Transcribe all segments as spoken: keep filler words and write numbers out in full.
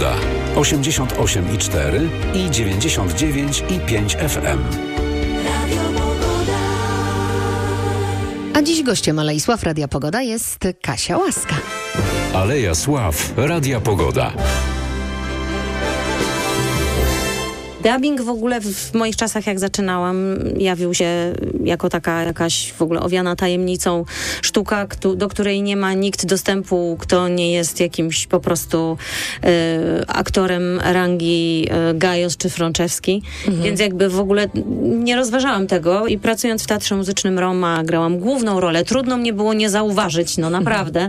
Pogoda. osiemdziesiąt osiem i cztery i dziewięćdziesiąt dziewięć i pięć F M. A dziś gościem Alei Sław Radia Pogoda jest Kasia Łaska. Aleja Sław Radia Pogoda. Dubbing w ogóle w moich czasach, jak zaczynałam, jawił się jako taka jakaś w ogóle owiana tajemnicą sztuka, do której nie ma nikt dostępu, kto nie jest jakimś po prostu y, aktorem rangi y, Gajos czy Frączewski. Mhm. Więc jakby w ogóle nie rozważałam tego i pracując w Teatrze Muzycznym Roma grałam główną rolę. Trudno mnie było nie zauważyć, no naprawdę.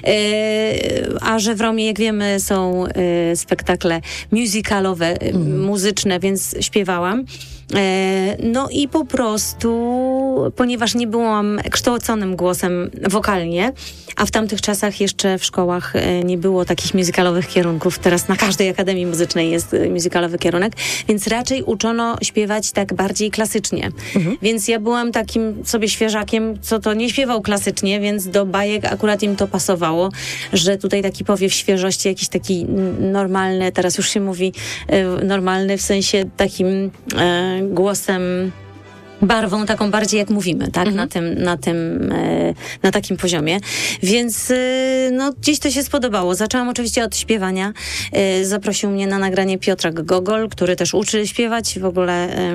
Y, a że w Romie, jak wiemy, są y, spektakle musicalowe, mhm. muzyczne, więc śpiewałam. E, no i po prostu, ponieważ nie byłam kształconym głosem wokalnie, a w tamtych czasach jeszcze w szkołach e, nie było takich musicalowych kierunków. Teraz na każdej akademii muzycznej jest musicalowy kierunek, więc raczej uczono śpiewać tak bardziej klasycznie. Mhm. Więc ja byłam takim sobie świeżakiem, co to nie śpiewał klasycznie, więc do bajek akurat im to pasowało, że tutaj taki powiew świeżości, jakiś taki normalny, teraz już się mówi e, normalny w sensie takim e, głosem, barwą taką bardziej jak mówimy, tak? Mhm. Na tym, na tym, e, na takim poziomie. Więc e, no gdzieś to się spodobało. Zaczęłam oczywiście od śpiewania. E, zaprosił mnie na nagranie Piotrek Gogol, który też uczy śpiewać w ogóle. E,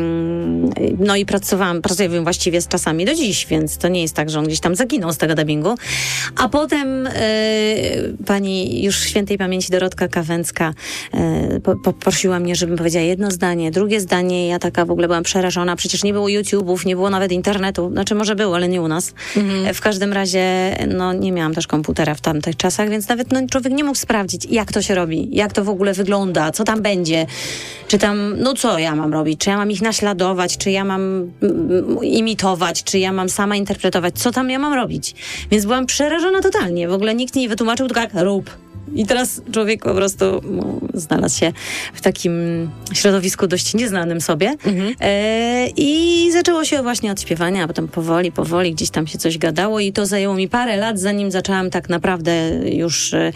no i pracowałam, pracuję właściwie z czasami do dziś, więc to nie jest tak, że on gdzieś tam zaginął z tego dubbingu. A potem e, pani już świętej pamięci Dorotka Kawęcka e, po, poprosiła mnie, żebym powiedziała jedno zdanie, drugie zdanie. Ja taka w ogóle byłam przerażona. Przecież nie było YouTube'ów, nie było nawet internetu. Znaczy może było, ale nie u nas. Mhm. W każdym razie, no nie miałam też komputera w tamtych czasach, więc nawet no, człowiek nie mógł sprawdzić, jak to się robi, jak to w ogóle wygląda, co tam będzie, czy tam, no co ja mam robić, czy ja mam ich naśladować, czy ja mam mm, imitować, czy ja mam sama interpretować, co tam ja mam robić. Więc byłam przerażona totalnie. W ogóle nikt nie wytłumaczył, tylko jak rób. I teraz człowiek po prostu no, znalazł się w takim środowisku dość nieznanym sobie. Mhm. E, I zaczęło się właśnie od śpiewania, a potem powoli, powoli gdzieś tam się coś gadało i to zajęło mi parę lat, zanim zaczęłam tak naprawdę już e,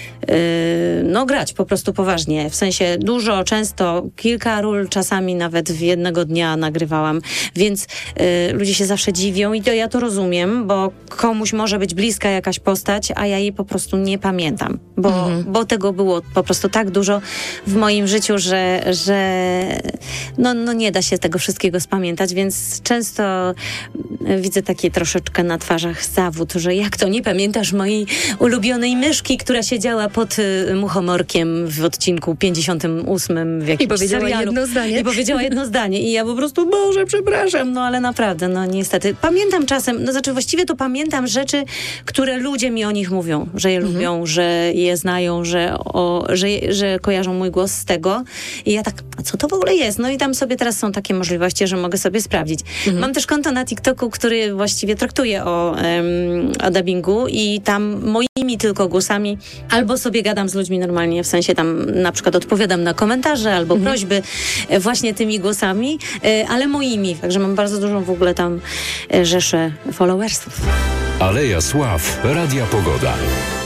no grać po prostu poważnie. W sensie dużo, często, kilka ról, czasami nawet w jednego dnia nagrywałam. Więc e, ludzie się zawsze dziwią i to ja to rozumiem, bo komuś może być bliska jakaś postać, a ja jej po prostu nie pamiętam. Bo, mhm. bo tego było po prostu tak dużo w moim życiu, że, że no, no nie da się tego wszystkiego spamiętać, więc często widzę takie troszeczkę na twarzach zawód, że jak to nie pamiętasz mojej ulubionej myszki, która siedziała pod y, muchomorkiem w odcinku pięćdziesiątym ósmym w jakimś I powiedziała serialu. jedno zdanie. I powiedziała jedno zdanie. I ja po prostu, Boże, przepraszam, no ale naprawdę, no niestety. Pamiętam czasem, no znaczy właściwie to pamiętam rzeczy, które ludzie mi o nich mówią, że je mhm. lubią, że je znają, że, o, że, że kojarzą mój głos z tego. I ja tak, a co to w ogóle jest? No i tam sobie teraz są takie możliwości, że mogę sobie sprawdzić. Mhm. Mam też konto na TikToku, który właściwie traktuje o, um, o dubbingu i tam moimi tylko głosami albo sobie gadam z ludźmi normalnie, w sensie tam na przykład odpowiadam na komentarze albo mhm. prośby właśnie tymi głosami, ale moimi. Także mam bardzo dużą w ogóle tam rzeszę followersów. Aleja Sław Radia Pogoda.